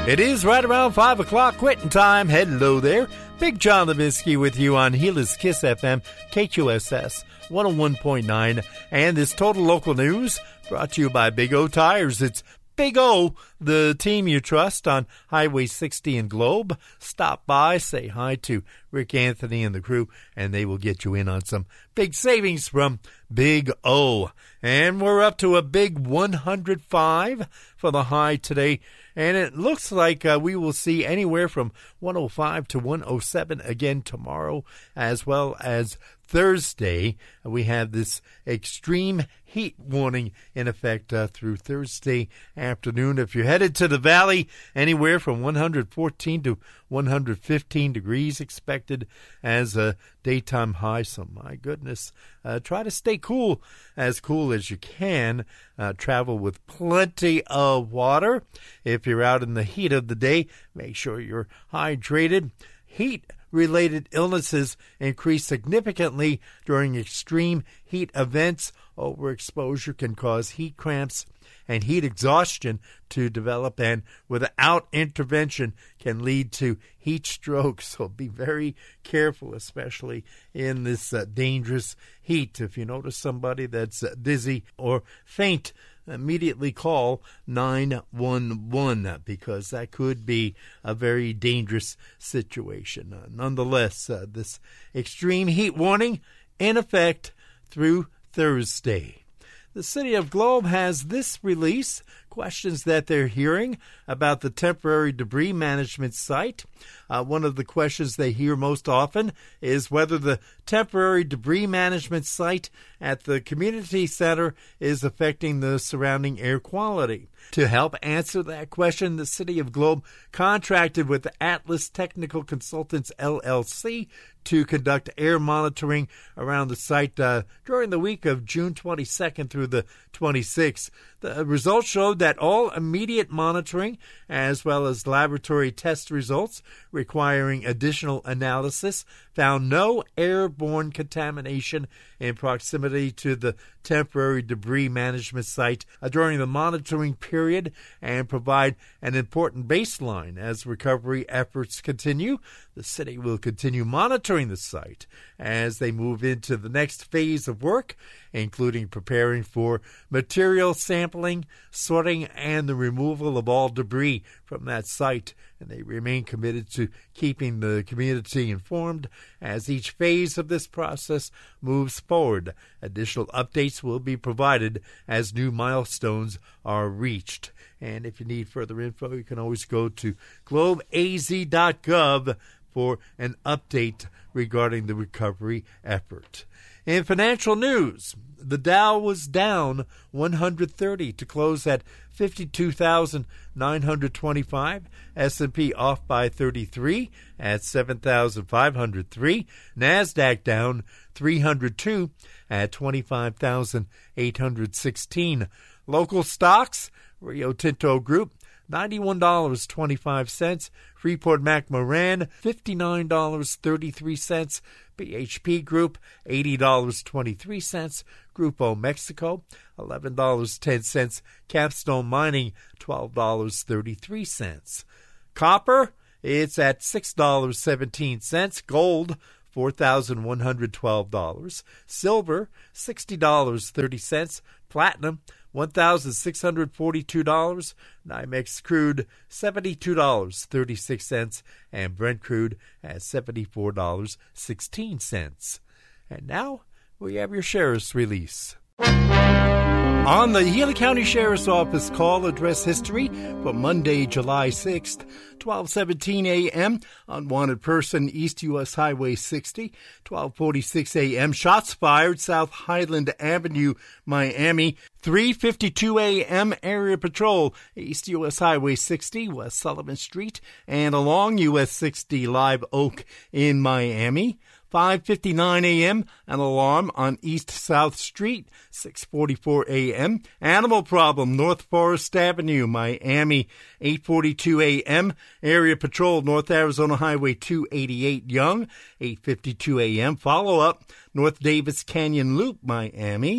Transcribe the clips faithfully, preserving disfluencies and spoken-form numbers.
It is right around five o'clock quitting time. Hello there. Big John Levinsky with you on Gila's Kiss F M, K Q S S one oh one point nine. And this Total Local News brought to you by Big O Tires. It's Big O, the team you trust on Highway sixty in Globe. Stop by, say hi to Rick Anthony and the crew, and they will get you in on some big savings from Big O. And we're up to a big one hundred five for the high today. And it looks like uh, we will see anywhere from one oh five to one oh seven again tomorrow, as well as Thursday. We have this extreme heat warning in effect uh, through Thursday afternoon. If you're headed to the valley, anywhere from one hundred fourteen to one hundred fifteen degrees expected as a daytime high. So my goodness, uh, try to stay cool, as cool as you can. Uh, travel with plenty of water. If you're out in the heat of the day, make sure you're hydrated. Heat-related illnesses increase significantly during extreme heat events. Overexposure can cause heat cramps and heat exhaustion to develop, and without intervention can lead to heat stroke. So be very careful, especially in this uh, dangerous heat. If you notice somebody that's uh, dizzy or faint, immediately call nine one one, because that could be a very dangerous situation. Uh, nonetheless, uh, this extreme heat warning in effect through Thursday. The City of Globe has this release, questions that they're hearing about the temporary debris management site. Uh, one of the questions they hear most often is whether the temporary debris management site at the community center is affecting the surrounding air quality. To help answer that question, the City of Globe contracted with Atlas Technical Consultants, L L C, to conduct air monitoring around the site uh, during the week of June twenty-second through the twenty-sixth. The results showed that all immediate monitoring, as well as laboratory test results requiring additional analysis, found no airborne contamination in proximity to the temporary debris management site uh, during the monitoring period, and provide an important baseline as recovery efforts continue. The city will continue monitoring the site as they move into the next phase of work, including preparing for material sampling, sorting, and the removal of all debris from that site. And they remain committed to keeping the community informed as each phase of this process moves forward. Additional updates will be provided as new milestones are reached. And if you need further info, you can always go to globe a z dot gov for an update regarding the recovery effort. In financial news, the Dow was down one hundred thirty to close at fifty-two thousand nine hundred twenty-five. S and P off by thirty-three at seven thousand five hundred three. NASDAQ down three hundred two at twenty-five thousand eight hundred sixteen. Local stocks, Rio Tinto Group, ninety-one dollars and twenty-five cents. Freeport-McMoRan, fifty-nine dollars and thirty-three cents. B H P Group, eighty dollars and twenty-three cents. Grupo Mexico, eleven dollars and ten cents. Capstone Mining, twelve dollars and thirty-three cents. Copper, it's at six dollars and seventeen cents. Gold, four thousand one hundred twelve dollars. Silver, sixty dollars and thirty cents. Platinum, one thousand six hundred forty-two dollars. NYMEX crude, seventy-two dollars and thirty-six cents. And Brent crude at seventy-four dollars and sixteen cents. And now we have your sheriff's release. On the Gila County Sheriff's Office call address history for Monday, July sixth, twelve seventeen a.m. Unwanted person, East U S Highway sixty. twelve forty-six a.m. Shots fired, South Highland Avenue, Miami. three fifty-two a.m. Area Patrol, East U S Highway sixty, West Sullivan Street, and along U S sixty, Live Oak in Miami. five fifty-nine a.m., an alarm on East South Street. six forty-four a.m., animal problem, North Forest Avenue, Miami. eight forty-two a.m., area patrol, North Arizona Highway two eighty-eight, Young. eight fifty-two a.m., follow-up, North Davis Canyon Loop, Miami.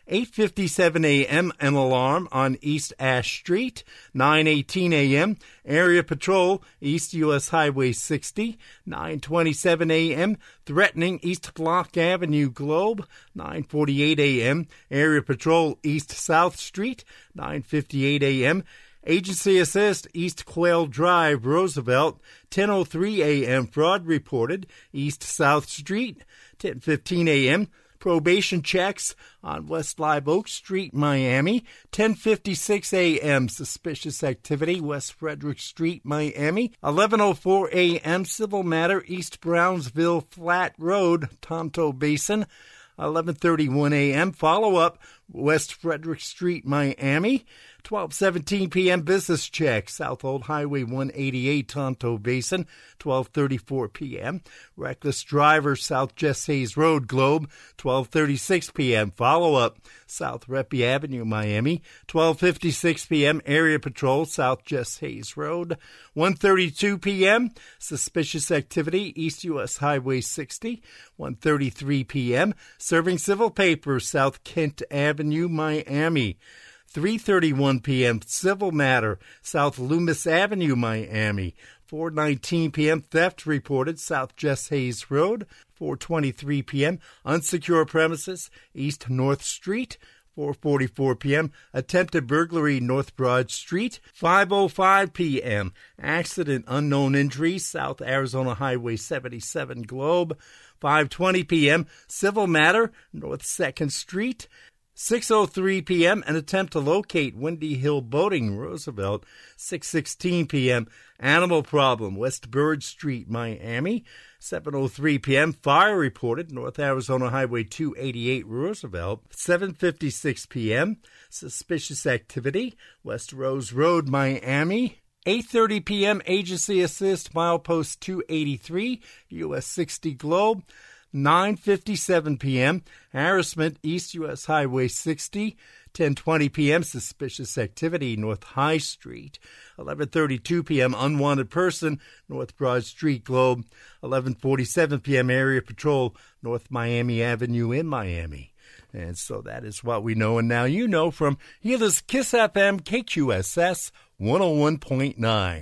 eight fifty-seven a.m. an alarm on East Ash Street. nine eighteen a.m. area patrol East U S Highway sixty. nine twenty-seven a.m. threatening East Block Avenue Globe. nine forty-eight a.m. area patrol East South Street. nine fifty-eight a.m. Agency assist East Quail Drive, Roosevelt. ten oh three a.m. fraud reported East South Street. ten fifteen a.m. probation checks on West Live Oak Street, Miami. ten fifty-six a.m. suspicious activity West Frederick Street, Miami. eleven oh four a.m. civil matter East Brownsville Flat Road, Tonto Basin. eleven thirty-one a.m. follow-up West Frederick Street, Miami. twelve seventeen p.m. business check South Old Highway one eighty-eight, Tonto Basin. twelve thirty-four p.m. reckless driver South Jess Hayes Road, Globe. twelve thirty-six p.m. follow-up South Reppy Avenue, Miami. twelve fifty-six p.m. area patrol South Jess Hayes Road. one thirty-two p.m. suspicious activity East U S Highway sixty. one thirty-three p.m. serving civil papers South Kent Avenue, Miami. three thirty-one p.m. civil matter South Loomis Avenue, Miami. four nineteen p.m. theft reported South Jess Hayes Road. four twenty-three p.m. unsecure premises East North Street. four forty-four p.m. attempted burglary North Broad Street. five oh five p.m. accident unknown injury South Arizona Highway seventy-seven, Globe. five twenty p.m. civil matter North second Street. six oh three p.m. an attempt to locate Windy Hill Boating, Roosevelt. six sixteen p.m. animal problem West Bird Street, Miami. seven oh three p.m. fire reported North Arizona Highway two eighty-eight, Roosevelt. seven fifty-six p.m. suspicious activity West Rose Road, Miami. eight thirty p.m. agency assist milepost two eighty-three, U S sixty, Globe. nine fifty-seven p.m. harassment East U S Highway sixty. ten twenty p.m. suspicious activity North High Street. eleven thirty-two p.m. unwanted person North Broad Street, Globe. eleven forty-seven p.m. area patrol North Miami Avenue in Miami. And so that is what we know. And now you know from Gila's Kiss F M K Q S S one oh one point nine.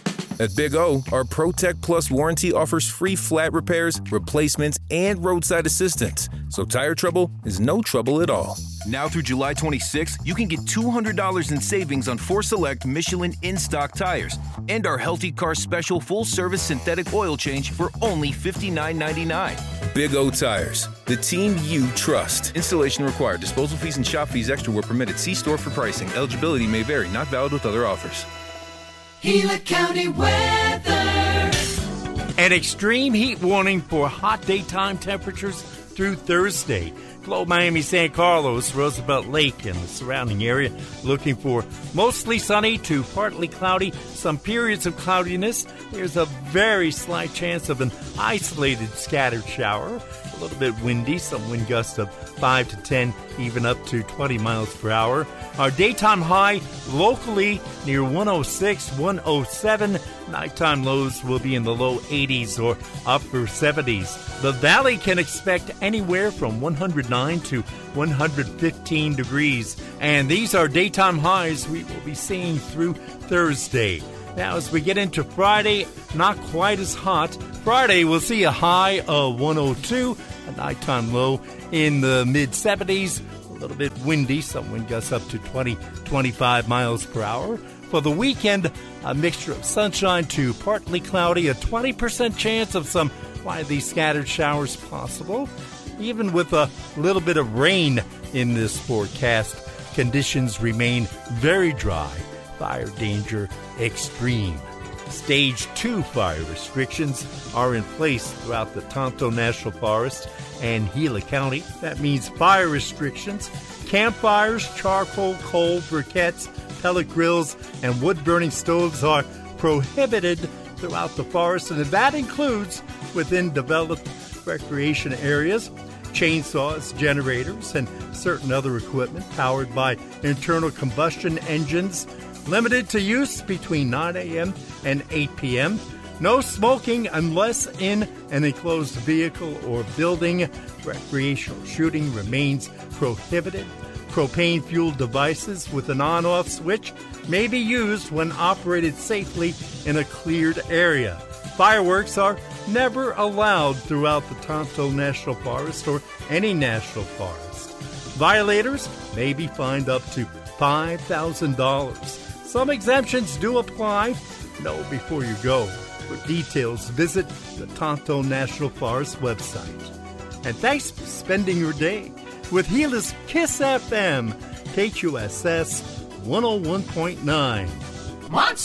At Big O, our ProTech Plus warranty offers free flat repairs, replacements, and roadside assistance. So tire trouble is no trouble at all. Now through July twenty-sixth, you can get two hundred dollars in savings on four select Michelin in-stock tires and our Healthy Car Special full-service synthetic oil change for only fifty-nine ninety-nine. Big O Tires, the team you trust. Installation required. Disposal fees and shop fees extra where permitted. See store for pricing. Eligibility may vary. Not valid with other offers. Gila County weather. An extreme heat warning for hot daytime temperatures through Thursday. Globe, Miami, San Carlos, Roosevelt Lake, and the surrounding area looking for mostly sunny to partly cloudy, some periods of cloudiness. There's a very slight chance of an isolated scattered shower. A little bit windy, some wind gusts of five to ten, even up to twenty miles per hour. Our daytime high locally near one oh six, one oh seven. Nighttime lows will be in the low eighties or upper seventies. The valley can expect anywhere from one hundred nine to one hundred fifteen degrees. And these are daytime highs we will be seeing through Thursday. Now, as we get into Friday, not quite as hot. Friday, we'll see a high of one oh two, a nighttime low in the mid-seventies. A little bit windy, some wind gusts up to twenty, twenty-five miles per hour. For the weekend, a mixture of sunshine to partly cloudy, a twenty percent chance of some widely scattered showers possible. Even with a little bit of rain in this forecast, conditions remain very dry. Fire danger extreme. Stage two fire restrictions are in place throughout the Tonto National Forest and Gila County. That means fire restrictions, campfires, charcoal, coal, briquettes, pellet grills, and wood-burning stoves are prohibited throughout the forest, and that includes within developed recreation areas. Chainsaws, generators, and certain other equipment powered by internal combustion engines. Limited to use between nine a.m. and eight p.m. No smoking unless in an enclosed vehicle or building. Recreational shooting remains prohibited. Propane-fueled devices with an on-off switch may be used when operated safely in a cleared area. Fireworks are never allowed throughout the Tonto National Forest or any national forest. Violators may be fined up to five thousand dollars. Some exemptions do apply. Know before you go. For details, visit the Tonto National Forest website. And thanks for spending your day with Gila's Kiss F M, K Q S S one oh one point nine. Monster!